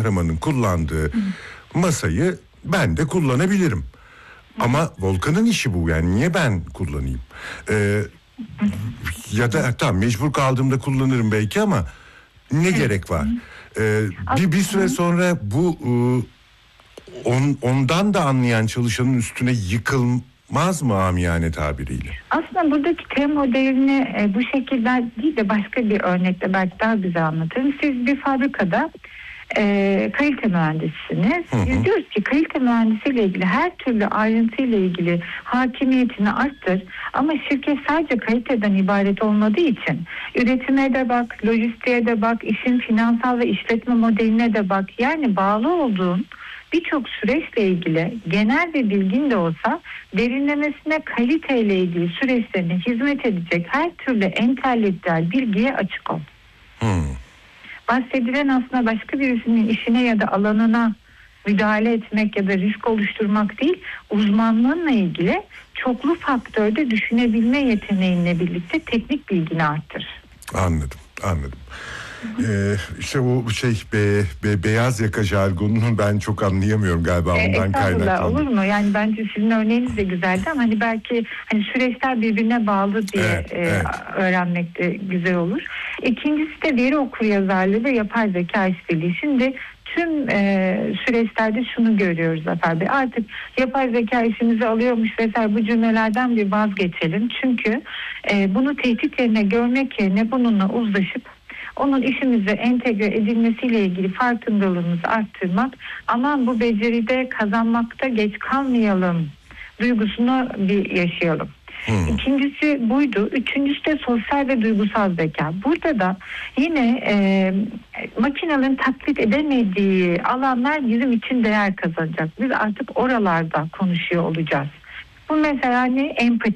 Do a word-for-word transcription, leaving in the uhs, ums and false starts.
kahramanın kullandığı masayı ben de kullanabilirim. Ama Volkan'ın işi bu, yani niye ben kullanayım? Ee, ya da tamam, mecbur kaldığımda kullanırım belki ama ne gerek var? Ee, bir, bir süre sonra bu on, ondan da anlayan çalışanın üstüne yıkılmaz mı amiyane tabiriyle? Aslında buradaki T modelini e, bu şekilde değil de başka bir örnekle belki daha güzel anlatırım. Siz bir fabrikada e, kalite mühendisisiniz. Hı hı. Biz diyoruz ki kalite mühendisiyle ilgili her türlü ayrıntıyla ilgili hakimiyetini arttır. Ama şirket sadece kaliteden ibaret olmadığı için üretime de bak, lojistiğe de bak, işin finansal ve işletme modeline de bak. Yani bağlı olduğun birçok süreçle ilgili genel bir bilgin de olsa derinlemesine kaliteyle ilgili süreçlerine hizmet edecek her türlü entelektüel bilgiye açık ol. Hmm. Bahsedilen aslında başka birisinin işine ya da alanına müdahale etmek ya da risk oluşturmak değil, uzmanlığınla ilgili çoklu faktörde düşünebilme yeteneğinle birlikte teknik bilgini arttır. Anladım, anladım. Ee, işte o şey be, be, beyaz yaka jargonunu ben çok anlayamıyorum galiba, ondan e, kaynaklanıyor. Olur mu? Yani bence sizin örneğiniz de güzeldi ama hani belki hani süreçler birbirine bağlı diye Evet, e, evet. öğrenmek de güzel olur. İkincisi de veri okuryazarlığı ve yapay zeka işbirliği. Şimdi tüm e, süreçlerde şunu görüyoruz Zafer Bey. Artık yapay zeka işimizi alıyormuş vesaire, bu cümlelerden bir vazgeçelim. Çünkü e, bunu tehdit yerine görmek yerine bununla uzlaşıp onun işimize entegre edilmesiyle ilgili farkındalığımızı arttırmak, aman bu beceride kazanmakta geç kalmayalım duygusunu bir yaşayalım. Hmm. İkincisi buydu. Üçüncüsü de sosyal ve duygusal zeka. Burada da yine e, makinenin taklit edemediği alanlar bizim için değer kazanacak. Biz artık oralarda konuşuyor olacağız. Bu mesela ne? Empati.